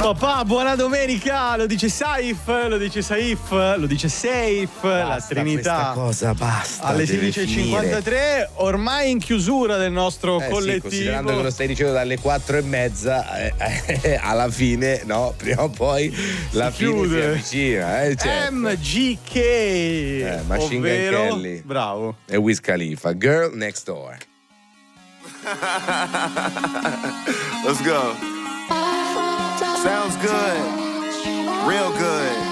Papà, buona domenica, lo dice Saif, lo dice Saif, lo dice Safe, la Trinità. Questa cosa basta. Alle deve 16.53, ormai in chiusura del nostro Sì, collettivo. considerando che lo stai dicendo dalle 4:30, alla fine, no, prima o poi la fine chiude. si avvicina. Certo. MGK, Machine ovvero, Gun Kelly. bravo. E Wiz Khalifa, Girl Next Door. Let's go. Sounds good. Real good.